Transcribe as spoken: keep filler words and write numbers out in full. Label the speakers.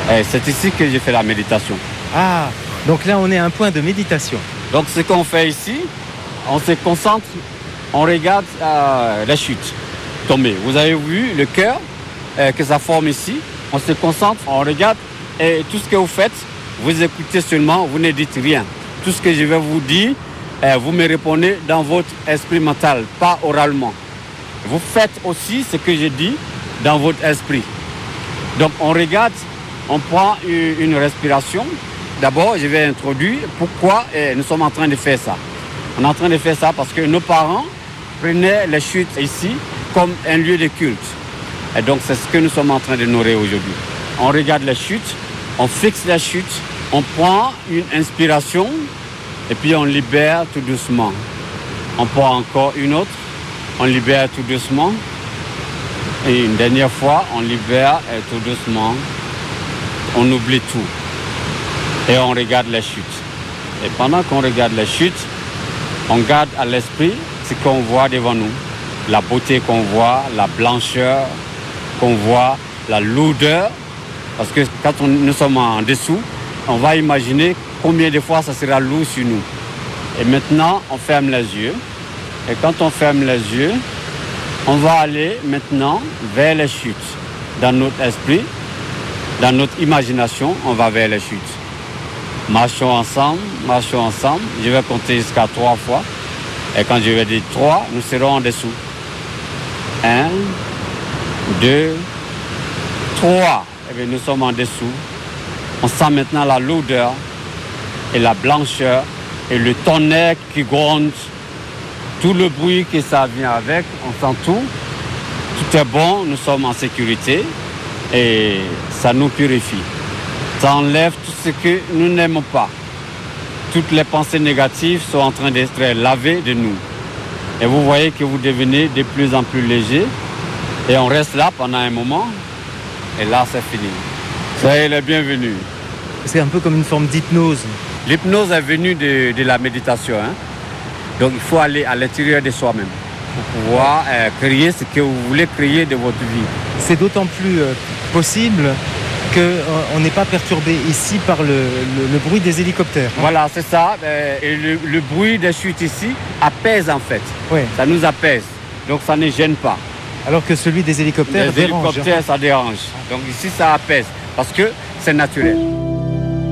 Speaker 1: Et c'est ici que j'ai fait la méditation.
Speaker 2: Ah, donc là on est à un point de méditation.
Speaker 1: Donc ce qu'on fait ici, on se concentre, on regarde euh, la chute tomber. Vous avez vu le cœur euh, que ça forme ici. On se concentre, on regarde et tout ce que vous faites, vous écoutez seulement, vous ne dites rien. Tout ce que je vais vous dire, euh, vous me répondez dans votre esprit mental, pas oralement. Vous faites aussi ce que je dis dans votre esprit. Donc on regarde, on prend une, une respiration. D'abord, je vais introduire pourquoi eh, nous sommes en train de faire ça. On est en train de faire ça parce que nos parents prenaient les chutes ici comme un lieu de culte. Et donc c'est ce que nous sommes en train de nourrir aujourd'hui. On regarde les chutes, on fixe la chute, on prend une inspiration et puis on libère tout doucement. On prend encore une autre, on libère tout doucement. Et une dernière fois, on libère et tout doucement. On oublie tout. Et on regarde les chutes. Et pendant qu'on regarde les chutes, on garde à l'esprit ce qu'on voit devant nous. La beauté qu'on voit, la blancheur qu'on voit, la lourdeur. Parce que quand on, nous sommes en dessous, on va imaginer combien de fois ça sera lourd sur nous. Et maintenant, on ferme les yeux. Et quand on ferme les yeux, on va aller maintenant vers les chutes. Dans notre esprit, dans notre imagination, on va vers les chutes. Marchons ensemble, marchons ensemble. Je vais compter jusqu'à trois fois. Et quand je vais dire trois, nous serons en dessous. Un, deux, trois. Et bien, nous sommes en dessous. On sent maintenant la lourdeur et la blancheur et le tonnerre qui gronde. Tout le bruit que ça vient avec, on sent tout. Tout est bon, nous sommes en sécurité et ça nous purifie. Ça enlève tout ce que nous n'aimons pas. Toutes les pensées négatives sont en train d'être lavées de nous. Et vous voyez que vous devenez de plus en plus léger. Et on reste là pendant un moment. Et là, c'est fini. Soyez les bienvenus.
Speaker 2: C'est un peu comme une forme d'hypnose.
Speaker 1: L'hypnose est venue de, de la méditation. Hein? Donc il faut aller à l'intérieur de soi-même pour pouvoir euh, créer ce que vous voulez créer de votre vie.
Speaker 2: C'est d'autant plus euh, possible qu'on euh, n'est pas perturbé ici par le, le, le bruit des hélicoptères. Hein.
Speaker 1: Voilà, c'est ça. Euh, et le, le bruit des chutes ici apaise en fait.
Speaker 2: Oui.
Speaker 1: Ça nous apaise. Donc ça ne gêne pas.
Speaker 2: Alors que celui des hélicoptères
Speaker 1: Les
Speaker 2: dérange.
Speaker 1: hélicoptères, ça dérange. Donc ici, ça apaise parce que c'est naturel.